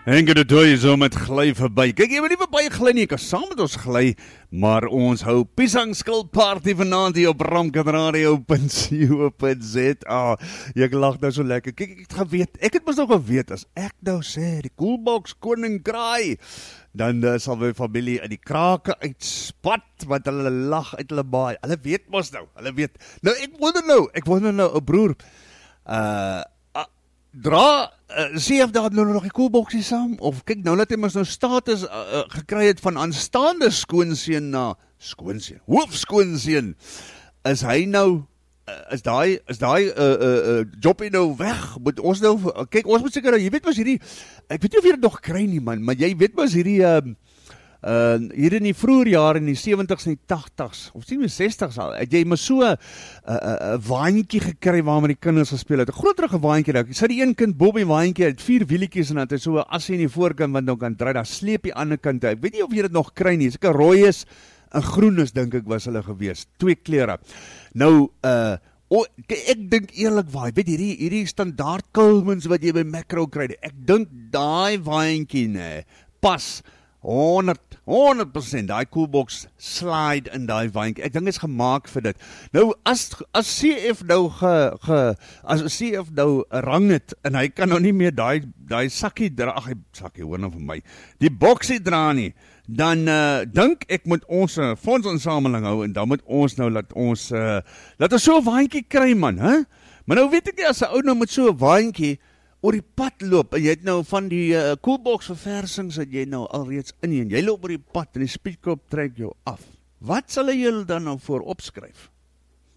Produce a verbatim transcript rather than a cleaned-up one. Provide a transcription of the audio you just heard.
Henke de Tooi so met gly verby. Kyk, jy moet nie verby gly nie, jy kan saam met ons gly, maar ons hou piesangskil party vanaand hier op ramkadradio punt co punt za. Ah, jy lag nou so lekker. Kyk, ek het geweet, ek het mos nog geweet, as ek nou sê, die Koelbox koning kraai, dan uh, sal my familie in die krake uitspat, want hulle lag uit hulle baai. Hulle weet mos nou, hulle weet. Nou, ek wonder nou, ek wonder nou, o broer, uh, dra, uh, sê of daar nou nog die koelboksie saam, of kyk nou dat hy mys nou status uh, uh, gekry het van aanstaande skoonseun na skoonseun, hoofskoonseun, is hy nou, uh, is daai, is daai uh, uh, uh, jobbie nou weg, moet ons nou, uh, kyk ons moet seker nou, jy weet mys hierdie, ek weet nie of jy dit nog kry nie man, maar jy weet mys hierdie, uh, Uh, hier in die vroeger jare, in die sewentig's en die tagtig's, of sien my sestig's al, het jy maar so een uh, uh, uh, waantjie gekry waarmee die kinders gespeel het, een groterige waantjie, ek sê die een kind, Bobby waantjie, het vier wielietjies en het so een assie in die voorkant, want dan kan draai, daar sleep die ander kant, ek weet nie of jy dit nog kry nie, as ek een rooi is, en groen is, denk ek, was hulle gewees, twee klere. Nou, uh, oh, ek dink eerlik waar, weet hierdie, hierdie standaard Colemans wat jy by Macro kry, ek dink die waantjie, nee, pas, honderd persent, die Koelbox slide in die waantjie. Ek dink is gemaak vir dit. Nou, as, as C F nou ge, ge, as C F nou rang het, en hy kan nou nie meer die, die sakkie dra, ach, sakkie, hoor nou van my, die boksie dra nie, dan uh, dink ek moet ons uh, fondsinsameling hou, en dan moet ons nou, laat ons, uh, laat ons so 'n waantjie kry, man, hè? Maar nou weet ek nie, as 'n ou nou met so 'n waantjie, oor die pad loop, en jy het nou van die uh, Koelbox verversings, het jy nou alreeds in, en jy loop oor die pad, en die speedkop trek jou af. Wat sal jy dan nou voor opskryf?